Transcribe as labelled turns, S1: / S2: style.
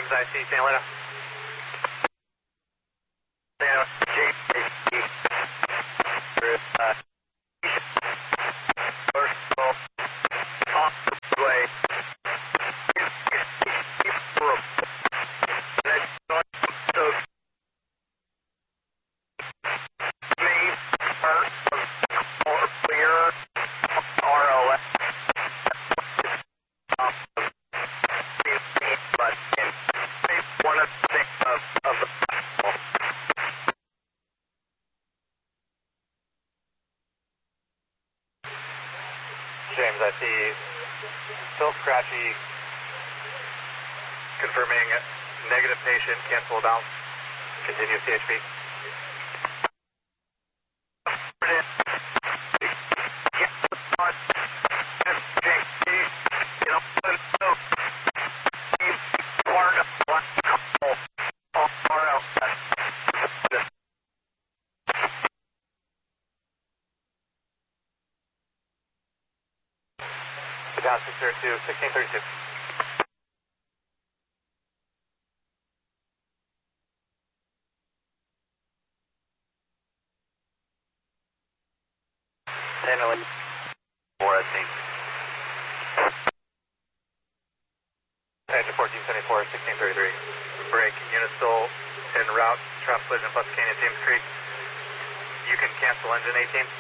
S1: IC, San Lena. James, I see still scratchy, confirming negative patient, cancel down, continue CHP. Down 602, 1632. Daniel, 4 SC. Engine 1474, 1633. Break, unit still en route, trap collision plus Canyon James Creek. You can cancel engine 18.